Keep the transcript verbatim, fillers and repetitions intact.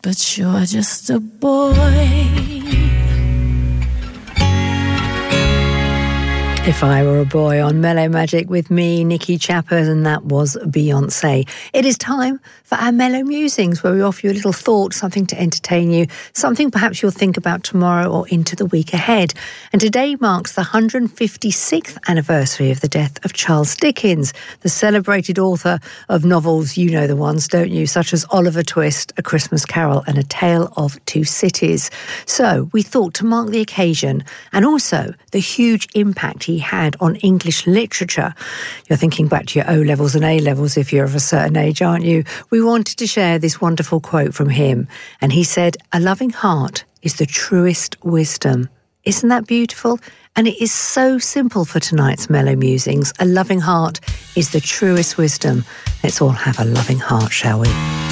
but you're just a boy. If I Were a Boy on Mellow Magic with me, Nikki Chappers, and that was Beyonce. It is time for our Mellow Musings, where we offer you a little thought, something to entertain you, something perhaps you'll think about tomorrow or into the week ahead. And today marks the one hundred fifty-sixth anniversary of the death of Charles Dickens, the celebrated author of novels, you know the ones, don't you, such as Oliver Twist, A Christmas Carol and A Tale of Two Cities. So we thought to mark the occasion and also the huge impact he had on English literature. You're thinking back to your O-levels and A-levels if you're of a certain age, aren't you? We wanted to share this wonderful quote from him. And he said, "A loving heart is the truest wisdom." Isn't that beautiful? And it is so simple for tonight's Mellow Musings. A loving heart is the truest wisdom. Let's all have a loving heart, shall we?